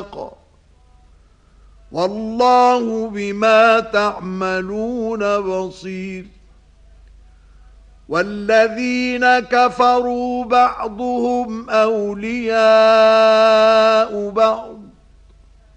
ميثاقا والله بما تعملون بصير والذين كفروا بعضهم أولياء بعض